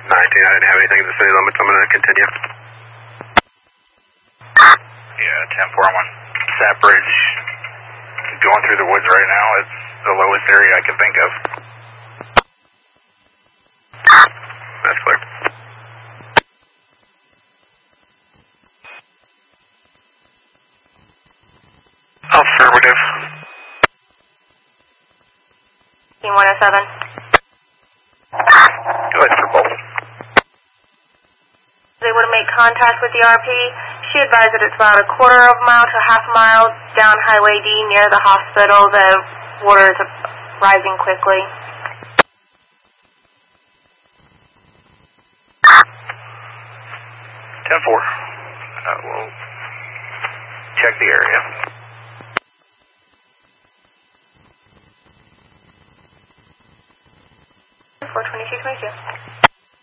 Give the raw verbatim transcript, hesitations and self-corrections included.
nineteen, I didn't have anything in the city limits. I'm going to continue. Yeah, ten four, I'm on Sap Bridge. Going through the woods right now. It's the lowest area I can think of. That's clear. Affirmative. Team one oh seven. Go ahead for both. They were to make contact with the R P. She advised that it's about a quarter of a mile to half a mile down Highway D near the hospital. The water is rising quickly. ten four. Uh, we'll check the area. four twenty-two twenty-two.